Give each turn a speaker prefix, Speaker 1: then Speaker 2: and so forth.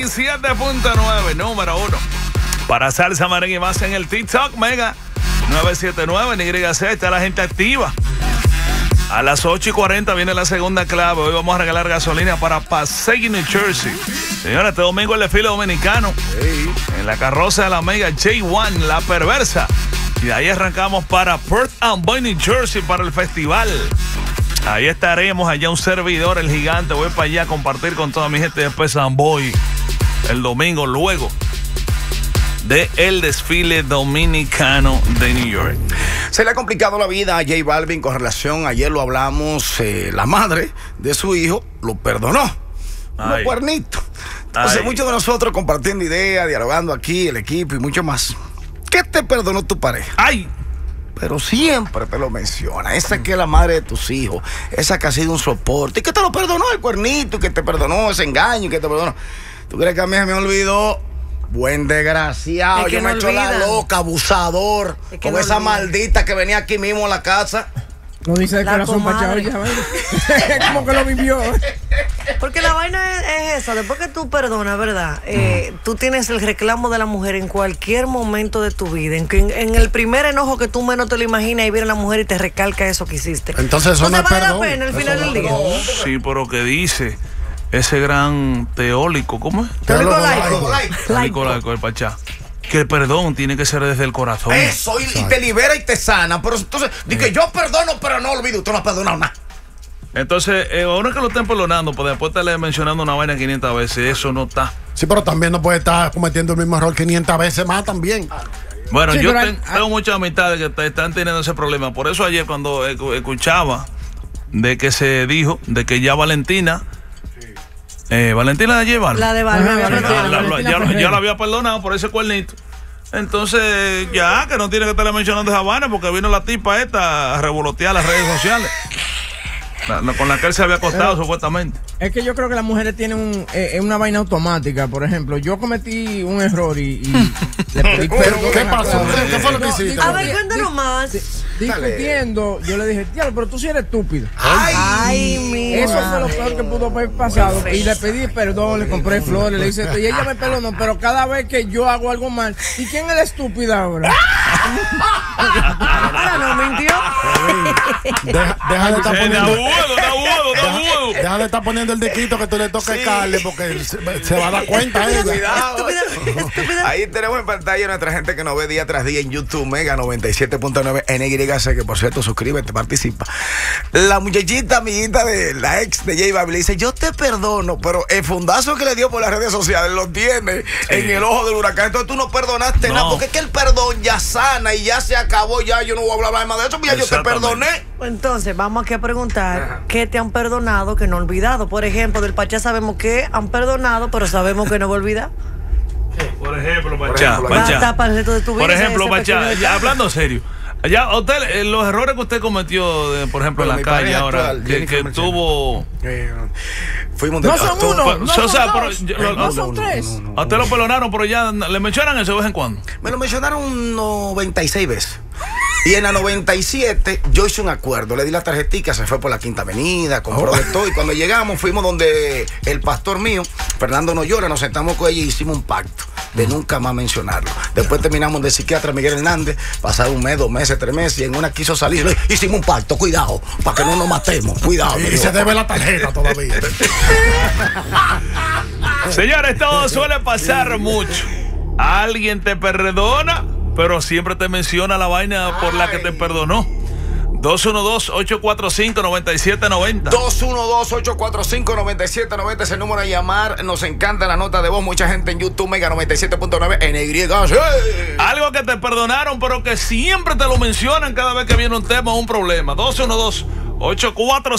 Speaker 1: 97.9, número 1. Para salsa, merengue y más en el TikTok, Mega 979, NYC, está la gente activa. A las 8:40 viene la segunda clave. Hoy vamos a regalar gasolina para Passaic, New Jersey. Señores, este domingo el desfile dominicano. En la carroza de la Mega J1, la perversa. Y de ahí arrancamos para Perth Amboy, New Jersey, para el festival. Ahí estaremos, allá un servidor, el gigante. Voy para allá a compartir con toda mi gente de Perth Amboy el domingo, luego de el desfile dominicano de New York.
Speaker 2: Se le ha complicado la vida a J Balvin con relación, ayer lo hablamos, la madre de su hijo lo perdonó. Los cuernitos. Entonces, muchos de nosotros compartiendo ideas, dialogando aquí, el equipo y mucho más. ¿Qué te perdonó tu pareja?
Speaker 1: ¡Ay!
Speaker 2: Pero siempre te lo menciona. Esa que es la madre de tus hijos. Esa que ha sido un soporte. Y que te lo perdonó el cuernito. Y que te perdonó ese engaño. Y que te perdonó. ¿Tú crees que a mí se me olvidó? Buen desgraciado.
Speaker 3: Es que
Speaker 2: yo me echo la loca, abusador. Es que con esa maldita que venía aquí mismo a la casa.
Speaker 4: No dice de corazón pachado ya. Como que lo vivió.
Speaker 3: Porque la vaina es esa. Después que tú perdonas, ¿verdad? Tú tienes el reclamo de la mujer en cualquier momento de tu vida. En el primer enojo que tú menos te lo imaginas y viene la mujer y te recalca eso que hiciste.
Speaker 4: Entonces eso no es
Speaker 3: vale
Speaker 4: perdón.
Speaker 3: la pena al final del día.
Speaker 1: Sí, pero que dice ese gran teólico, ¿cómo es?
Speaker 3: Teólico
Speaker 1: laico, el Pachá. Que el perdón tiene que ser desde el corazón.
Speaker 2: Eso, y te libera y te sana. Pero entonces, di que yo perdono, pero no olvido. Usted no ha perdonado nada.
Speaker 1: Entonces, ahora que lo estén perdonando, pues después estarle mencionando una vaina 500 veces, eso no está.
Speaker 4: Sí, pero también no puede estar cometiendo el mismo error 500 veces más también.
Speaker 1: Bueno,
Speaker 4: sí,
Speaker 1: yo tengo muchas amistades que están teniendo ese problema. Por eso ayer cuando escuchaba de que se dijo de que ya Valentina... Valentina de llevar.
Speaker 3: La de Valentina.
Speaker 1: Ya la había perdonado por ese cuernito. Entonces, ya que no tiene que estarle mencionando esa vaina porque vino la tipa esta a revolotear las redes sociales. Con la que él se había acostado, supuestamente.
Speaker 4: Es que yo creo que las mujeres tienen una vaina automática. Por ejemplo, yo cometí un error y le pedí perdón.
Speaker 2: ¿Qué pasó? ¿Qué fue lo que hiciste?
Speaker 3: A ver, cuéntanos más.
Speaker 4: Discutiendo, yo le dije, diablo, pero tú sí eres estúpido.
Speaker 3: Ay, mira.
Speaker 4: Eso fue lo peor que pudo haber pasado. Y le pedí perdón, le compré flores, le hice esto. Y ella me perdonó, pero cada vez que yo hago algo mal, ¿y quién es la estúpida ahora?
Speaker 3: Ahora no mintió.
Speaker 4: Deja de estar poniendo.
Speaker 1: Deja
Speaker 4: de estar poniendo el dequito que tú le toques Carle porque se va a dar cuenta ella.
Speaker 2: Cuidado. Ahí tenemos en pantalla a nuestra gente que nos ve día tras día en YouTube, Mega 97.9 NYC, que por cierto, suscríbete, participa. La muchachita, amiguita de la ex de J Balvin, le dice, yo te perdono, pero el fundazo que le dio por las redes sociales lo tiene en el ojo del huracán. Entonces tú no perdonaste nada, porque es que el perdón ya sana y ya se acabó, ya yo no voy a hablar más de eso, ya yo te perdoné.
Speaker 3: Entonces, vamos aquí a preguntar, ¿qué te han perdonado que no olvidado? Por ejemplo, del Pachá sabemos que han perdonado, pero sabemos que no va a olvidar.
Speaker 1: Por ejemplo, Pachá.
Speaker 3: Para el resto de tu vida,
Speaker 1: por ejemplo, Pachá, ya hablando serio. Ya, usted, los errores que usted cometió, por ejemplo, en la calle ahora, que tuvo...
Speaker 2: Fuimos de
Speaker 4: no son uno, no son tres.
Speaker 1: A usted lo perdonaron, pero ya le mencionan eso de vez en cuando.
Speaker 2: Me lo mencionaron 96 veces. Y en la 97 yo hice un acuerdo, le di la tarjetita, se fue por la Quinta Avenida, compró de todo. Y cuando llegamos fuimos donde el pastor mío, Fernando Noyola, nos sentamos con ella y hicimos un pacto de nunca más mencionarlo. Después terminamos de psiquiatra Miguel Hernández, pasado un mes, 2 meses, 3 meses, y en una quiso salir. Hicimos un pacto, cuidado, para que no nos matemos, cuidado. Y se debe la tarjeta todavía.
Speaker 1: Señores, todo suele pasar mucho. Alguien te perdona, pero siempre te menciona la vaina por la que te perdonó. 212-845-9790.
Speaker 2: 212-845-9790 es el número a llamar. Nos encanta la nota de voz. Mucha gente en YouTube, Mega 97.9 NYC.
Speaker 1: Algo que te perdonaron, pero que siempre te lo mencionan cada vez que viene un tema o un problema. 212-845